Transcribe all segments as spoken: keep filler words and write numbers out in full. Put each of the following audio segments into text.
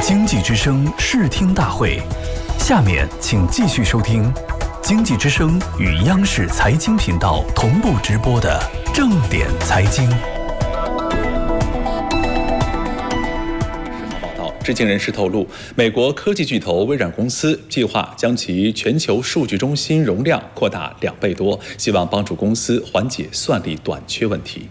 经济之声视听大会，下面请继续收听经济之声与央视财经频道同步直播的正点财经。 知情人士透露，美国科技巨头微软公司计划将其全球数据中心容量扩大两倍多，希望帮助公司缓解算力短缺问题。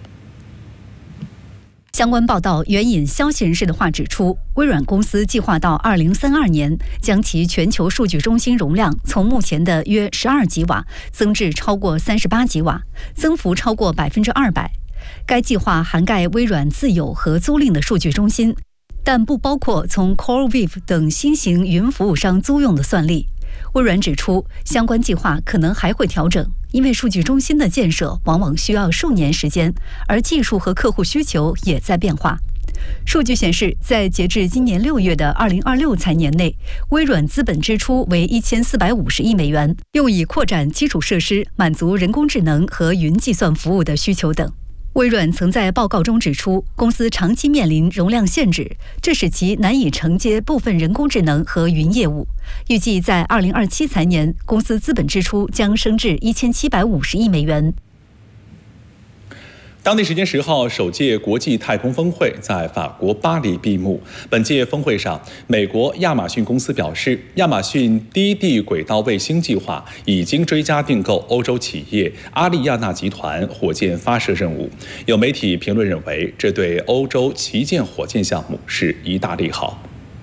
相关报道援引消息人士的话指出，微软公司计划到二零三二年将其全球数据中心容量从目前的约十二吉瓦增至超过三十八吉瓦，增幅超过百分之二百。该计划涵盖微软自有和租赁的数据中心，但不包括从 CoreWeave 等新型云服务商租用的算力。微软指出，相关计划可能还会调整，因为数据中心的建设往往需要数年时间，而技术和客户需求也在变化。数据显示，在截至今年六月的二零二六财年内，微软资本支出为一千四百五十亿美元，用以扩展基础设施，满足人工智能和云计算服务的需求等。微软曾在报告中指出，公司长期面临容量限制，这使其难以承接部分人工智能和云业务。预计在二零二七财年，公司资本支出将升至一千七百五十亿美元。 当地时间十号，首届国际太空峰会在法国巴黎闭幕。本届峰会上，美国亚马逊公司表示，亚马逊低地轨道卫星计划已经追加订购欧洲企业阿利亚纳集团火箭发射任务。有媒体评论认为，这对欧洲旗舰火箭项目是一大利好。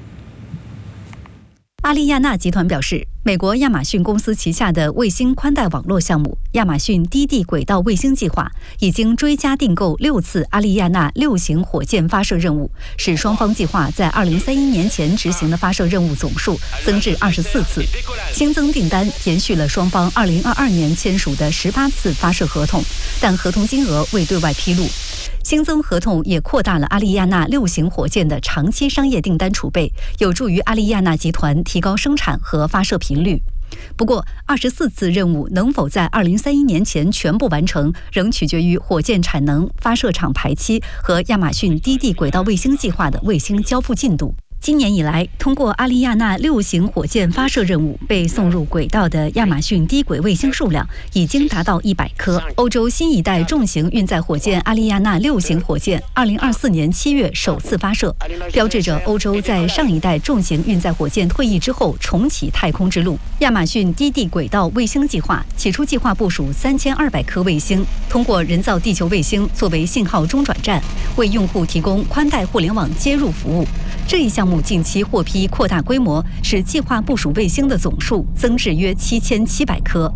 阿利亚纳集团表示，美国亚马逊公司旗下的卫星宽带网络项目亚马逊低地轨道卫星计划已经追加订购六次阿利亚纳六型火箭发射任务，使双方计划在二零三一年前执行的发射任务总数增至二十四次。新增订单延续了双方二零二二年签署的十八次发射合同，但合同金额未对外披露。新增合同也扩大了阿利亚纳六型火箭的长期商业订单储备，有助于阿利亚纳集团提高生产和发射频率。不过，二十四次任务能否在二零三一年前全部完成，仍取决于火箭产能、发射场排期和亚马逊低地轨道卫星计划的卫星交付进度。今年以来，通过阿利亚纳六型火箭发射任务被送入轨道的亚马逊低轨卫星数量已经达到一百颗。欧洲新一代重型运载火箭阿利亚纳六型火箭二零二四年七月首次发射，标志着欧洲在上一代重型运载火箭退役之后重启太空之路。亚马逊低地轨道卫星计划起初计划部署三千二百颗卫星，通过人造地球卫星作为信号中转站，为用户提供宽带互联网接入服务。这一项目近期获批扩大规模，使计划部署卫星的总数增至约七千七百颗。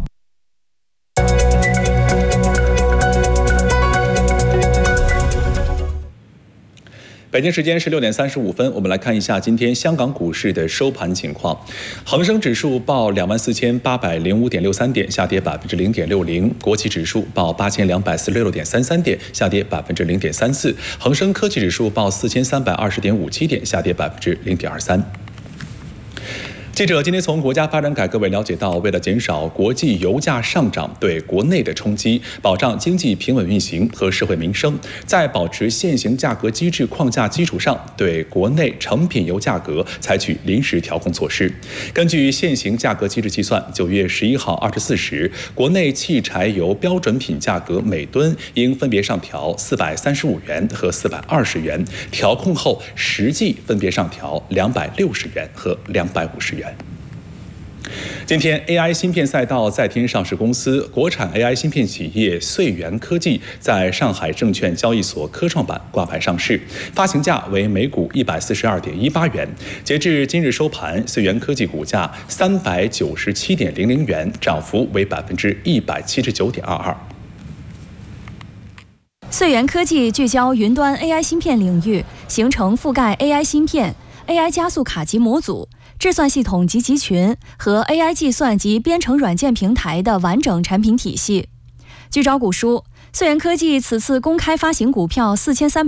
北京时间是六点三十五分，我们来看一下今天香港股市的收盘情况。恒生指数报两万四千八百零五点六三点，下跌百分之零点六零；国企指数报八千两百四十六点三三点，下跌百分之零点三四；恒生科技指数报四千三百二十点五七点，下跌百分之零点二三。记者今天从国家发展改革委了解到，为了减少国际油价上涨对国内的冲击，保障经济平稳运行和社会民生，在保持现行价格机制框架基础上，对国内成品油价格采取临时调控措施。根据现行价格机制计算，九月十一号二十四时，国内汽柴油标准品价格每吨应分别上调四百三十五元和四百二十元，调控后实际分别上调两百六十元和两百五十元。今天 A I 芯片赛道在天上市公司国产 A I 芯片企业穗源科技在上海证券交易所科创板挂牌上市，发行价为每股一百四十二点一八元。截至今日收盘，穗源科技股价三百九十七点零零元，涨幅为百分之一百七十九点二二。 穗源科技聚焦云端 A I 芯片领域，形成覆盖 A I 芯片、A I 加速卡及模组、智算系统及集群和 A I 计算及编程软件平台的完整产品体系。据招股书，穗源科技此次公开发行股票四千三百